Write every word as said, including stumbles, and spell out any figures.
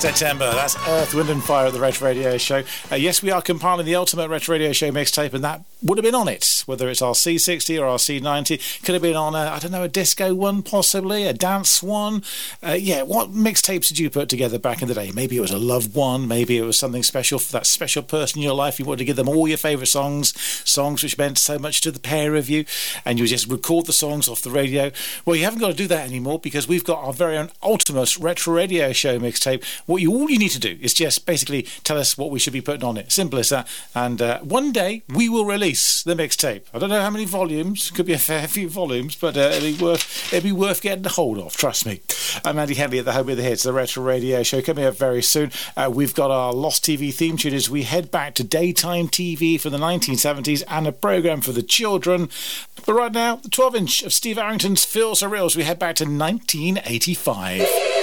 September. That's Earth, Wind and Fire at the Retro Radio Show. Uh, yes, we are compiling the Ultimate Retro Radio Show mixtape, and that would have been on it, whether it's our C sixty or our C ninety. Could have been on, a, I don't know, a disco one, possibly, a dance one. Uh, yeah, what mixtapes did you put together back in the day? Maybe it was a loved one, maybe it was something special for that special person in your life. You wanted to give them all your favourite songs, songs which meant so much to the pair of you, and you just record the songs off the radio. Well, you haven't got to do that anymore, because we've got our very own Ultimate Retro Radio Show mixtape. What you all you need to do is just basically tell us what we should be putting on it. Simple as that. And uh, one day we will release the mixtape. I don't know how many volumes. Could be a fair few volumes, but uh, it'll be worth it'll be worth getting a hold of. Trust me. I'm Andy Henley at the Home of the Hits, the Retro Radio Show, coming up very soon. Uh, we've got our Lost T V theme tune as we head back to daytime T V from the nineteen seventies and a programme for the children. But right now, the twelve inch of Steve Arrington's Feels So Real as we head back to nineteen eighty-five.